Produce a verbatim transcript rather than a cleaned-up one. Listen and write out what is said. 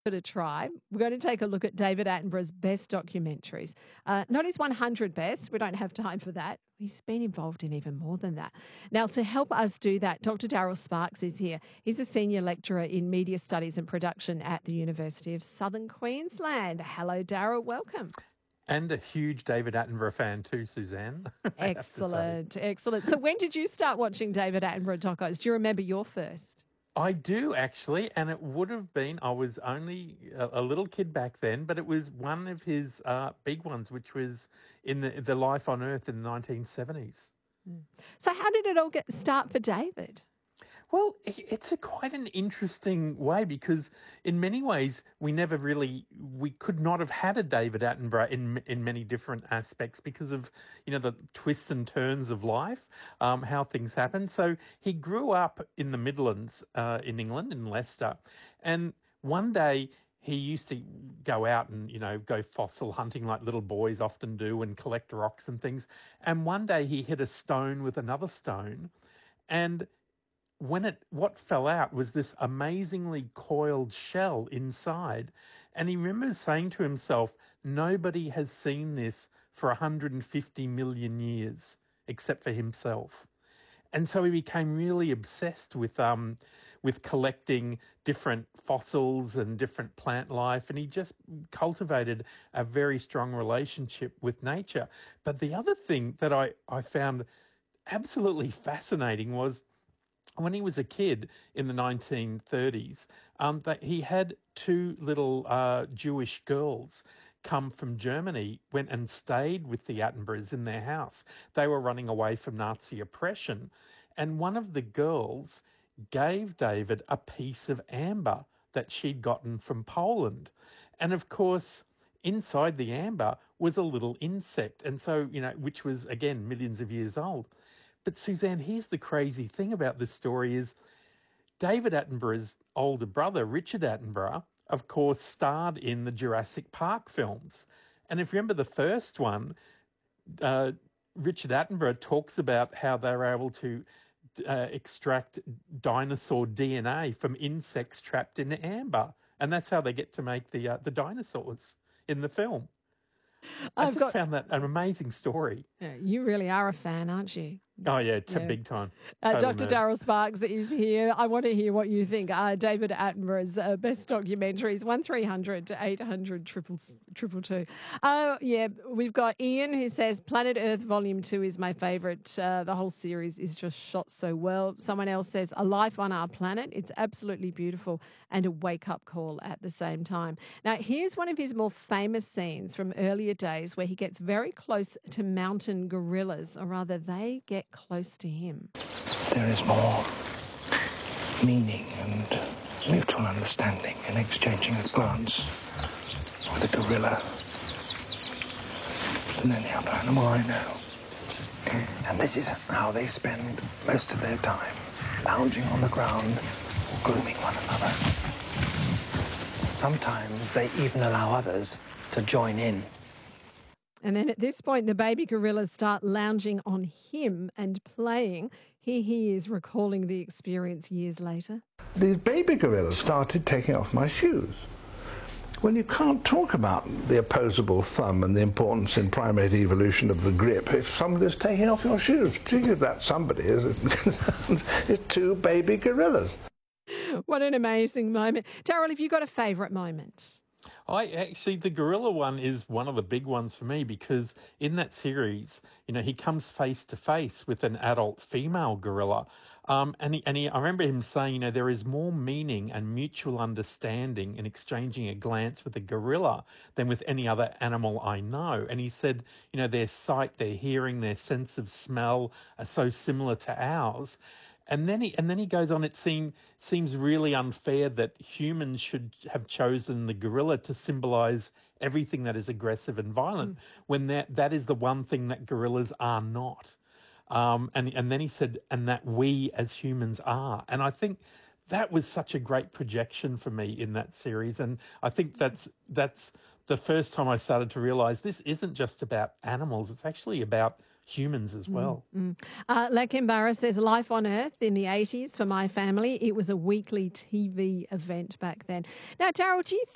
it a try. We're going to take a look at David Attenborough's best documentaries. Uh, not his one hundred best. We don't have time for that. He's been involved in even more than that. Now, to help us do that, Doctor Daryl Sparks is here. He's a senior lecturer in media studies and production at the University of Southern Queensland. Hello, Daryl. Welcome. And a huge David Attenborough fan too, Suzanne. Excellent, excellent. So when did you start watching David Attenborough docos? Do you remember your first? I do actually, and it would have been, I was only a, a little kid back then, but it was one of his uh, big ones, which was in the, the Life on Earth in the nineteen seventies. Mm. So how did it all get start for David? Well, it's a quite an interesting way because in many ways we never really, we could not have had a David Attenborough in in many different aspects because of, you know, the twists and turns of life, um, how things happen. So he grew up in the Midlands uh, in England, in Leicester, and one day he used to go out and, you know, go fossil hunting like little boys often do and collect rocks and things. And one day he hit a stone with another stone and when it, what fell out was this amazingly coiled shell inside. And he remembers saying to himself, nobody has seen this for one hundred fifty million years except for himself. And so he became really obsessed with um, with collecting different fossils and different plant life, and he just cultivated a very strong relationship with nature. But the other thing that I, I found absolutely fascinating was when he was a kid in the nineteen thirties, um, that he had two little uh, Jewish girls come from Germany, went and stayed with the Attenboroughs in their house. They were running away from Nazi oppression. And one of the girls gave David a piece of amber that she'd gotten from Poland. And of course, inside the amber was a little insect. And so, you know, which was, again, millions of years old. But Suzanne, here's the crazy thing about this story is David Attenborough's older brother, Richard Attenborough, of course, starred in the Jurassic Park films. And if you remember the first one, uh, Richard Attenborough talks about how they were able to uh, extract dinosaur D N A from insects trapped in amber. And that's how they get to make the, uh, the dinosaurs in the film. I I've just got, found that an amazing story. yeah, you really are a fan, aren't you? Oh, yeah, it's Yeah. a big time. Uh, Totally Doctor moved. Daryl Sparks is here. I want to hear what you think. Uh, David Attenborough's uh, best documentaries, one three hundred eight hundred triple triple two. Uh, yeah, we've got Ian who says Planet Earth Volume two is my favourite. Uh, the whole series is just shot so well. Someone else says A Life on Our Planet. It's absolutely beautiful and a wake-up call at the same time. Now, here's one of his more famous scenes from earlier days where he gets very close to mountain gorillas, or rather they get close to him. There is more meaning and mutual understanding in exchanging a glance with a gorilla than any other animal I know. And this is how they spend most of their time, lounging on the ground, grooming one another. Sometimes they even allow others to join in. And then at this point, the baby gorillas start lounging on him and playing. Here he is recalling the experience years later. These baby gorillas started taking off my shoes. Well, you can't talk about the opposable thumb and the importance in primate evolution of the grip if somebody's taking off your shoes. Particularly if that somebody is it's two baby gorillas. What an amazing moment. Daryl, have you got a favourite moment? I actually, the gorilla one is one of the big ones for me because in that series, you know, he comes face to face with an adult female gorilla. Um, and he, and he, I remember him saying, you know, there is more meaning and mutual understanding in exchanging a glance with a gorilla than with any other animal I know. And he said, you know, their sight, their hearing, their sense of smell are so similar to ours. And then he and then he goes on, it seem, seems really unfair that humans should have chosen the gorilla to symbolize everything that is aggressive and violent, mm. when that, that is the one thing that gorillas are not. Um, and, and then he said, and that we as humans are. And I think that was such a great projection for me in that series. And I think that's that's the first time I started to realize this isn't just about animals, it's actually about humans as well. Mm, mm. Uh, Lakembara says, Life on Earth in the eighties for my family. It was a weekly T V event back then. Now, Daryl, do you think